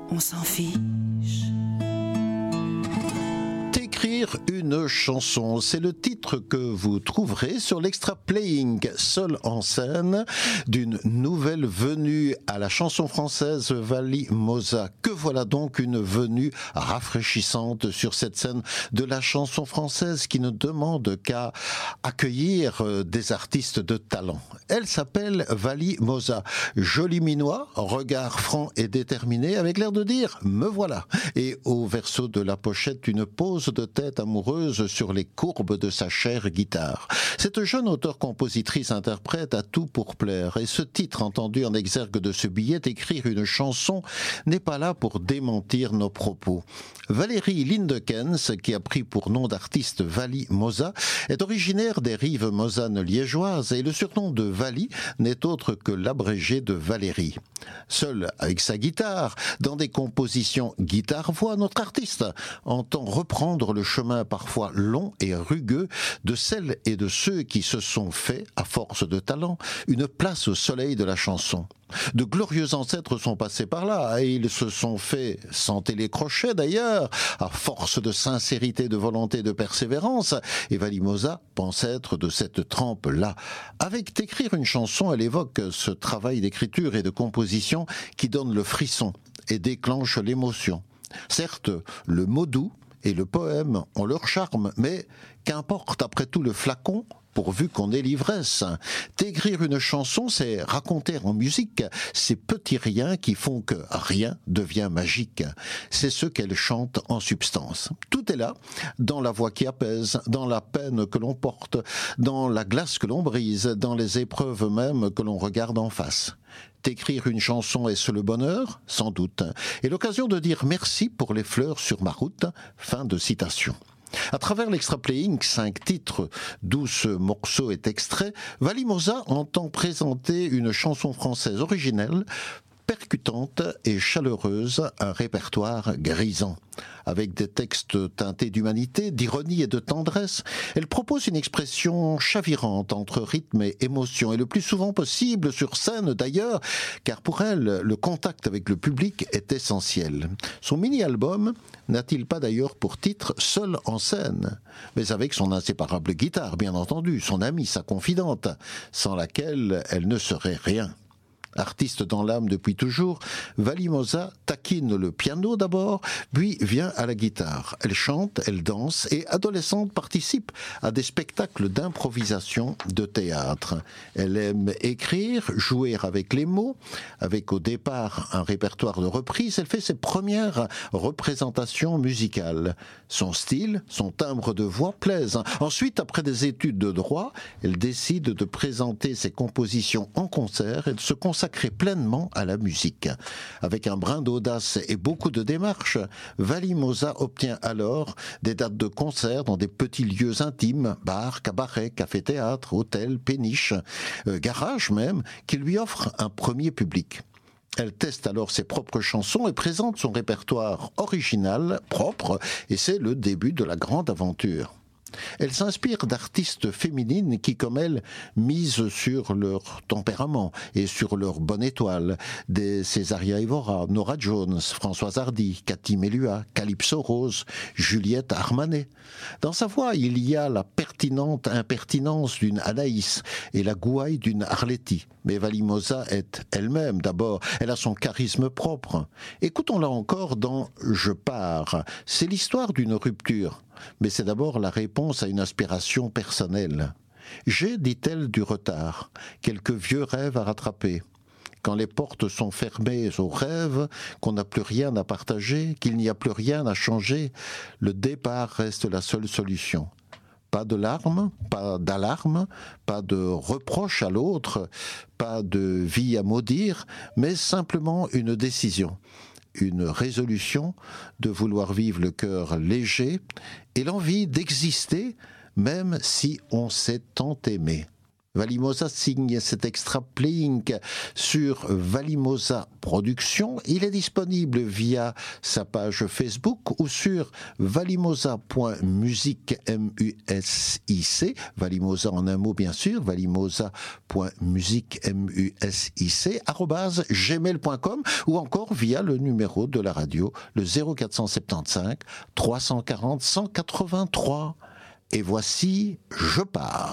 on s'en fiche. Écrire une chanson, c'est le titre que vous trouverez sur l'extra playing seul en scène d'une nouvelle venue à la chanson française, Vali Moza. Que voilà donc une venue rafraîchissante sur cette scène de la chanson française qui ne demande qu'à accueillir des artistes de talent. Elle s'appelle Vali Moza, joli minois, regard franc et déterminé, avec l'air de dire « me voilà ». Et au verso de la pochette, une pose de tête amoureuse sur les courbes de sa chère guitare. Cette jeune auteure-compositrice-interprète a tout pour plaire, et ce titre entendu en exergue de ce billet, écrire une chanson, n'est pas là pour démentir nos propos. Valérie Lindekens, qui a pris pour nom d'artiste Vali Moza, est originaire des rives mosanes liégeoises, et le surnom de Vali n'est autre que l'abrégé de Valérie. Seule avec sa guitare, dans des compositions guitare-voix, notre artiste entend reprendre le chemin parfois long et rugueux de celles et de ceux qui se sont fait, à force de talent, une place au soleil de la chanson. De glorieux ancêtres sont passés par là, et ils se sont fait, sans télécrochet d'ailleurs, à force de sincérité, de volonté, de persévérance, et Vali Moza pense être de cette trempe-là. Avec d'écrire une chanson, elle évoque ce travail d'écriture et de composition qui donne le frisson et déclenche l'émotion. Certes, le mot doux et le poème ont leur charme, mais qu'importe après tout le flacon, pourvu qu'on ait l'ivresse. D'écrire une chanson, c'est raconter en musique ces petits riens qui font que rien devient magique. C'est ce qu'elle chante en substance. Tout est là, dans la voix qui apaise, dans la peine que l'on porte, dans la glace que l'on brise, dans les épreuves même que l'on regarde en face. D'écrire une chanson, est-ce le bonheur ? Sans doute. Et l'occasion de dire merci pour les fleurs sur ma route. Fin de citation. À travers l'extra playing, 5 titres, d'où ce morceau est extrait, Vali Moza entend présenter une chanson française originelle, percutante et chaleureuse, un répertoire grisant. Avec des textes teintés d'humanité, d'ironie et de tendresse, elle propose une expression chavirante entre rythme et émotion, et le plus souvent possible sur scène d'ailleurs, car pour elle, le contact avec le public est essentiel. Son mini-album n'a-t-il pas d'ailleurs pour titre « Seul en scène », mais avec son inséparable guitare, bien entendu, son amie, sa confidente, sans laquelle elle ne serait rien. Artiste dans l'âme depuis toujours, Vali Moza taquine le piano d'abord, puis vient à la guitare. Elle chante, elle danse et, adolescente, participe à des spectacles d'improvisation de théâtre. Elle aime écrire, jouer avec les mots, avec au départ un répertoire de reprises. Elle fait ses premières représentations musicales. Son style, son timbre de voix plaisent. Ensuite, après des études de droit, elle décide de présenter ses compositions en concert et de se consacrer pleinement à la musique. Avec un brin d'audace et beaucoup de démarches, Vali Moza obtient alors des dates de concert dans des petits lieux intimes, bars, cabarets, cafés-théâtres, hôtels, péniches, garages même, qui lui offrent un premier public. Elle teste alors ses propres chansons et présente son répertoire original, propre, et c'est le début de la grande aventure. Elle s'inspire d'artistes féminines qui, comme elle, misent sur leur tempérament et sur leur bonne étoile. Des Césaria Évora, Nora Jones, Françoise Hardy, Cathy Melua, Calypso Rose, Juliette Armanet. Dans sa voix, il y a la pertinente impertinence d'une Anaïs et la gouaille d'une Arletty. Mais Vali Moza est elle-même d'abord. Elle a son charisme propre. Écoutons-la encore dans « Je pars ». C'est l'histoire d'une rupture. Mais c'est d'abord la réponse à une aspiration personnelle. J'ai, dit-elle, du retard, quelques vieux rêves à rattraper. Quand les portes sont fermées aux rêves, qu'on n'a plus rien à partager, qu'il n'y a plus rien à changer, le départ reste la seule solution. Pas de larmes, pas d'alarme, pas de reproche à l'autre, pas de vie à maudire, mais simplement une décision. Une résolution de vouloir vivre le cœur léger et l'envie d'exister même si on s'est tant aimé. Valimosa signe cet extra playing sur Valimosa Productions. Il est disponible via sa page Facebook ou sur valimosa.music, M-U-S-I-C, Valimosa en un mot bien sûr, valimosa.music, M-U-S-I-C, @gmail.com, ou encore via le numéro de la radio, le 0475 340 183. Et voici Je pars.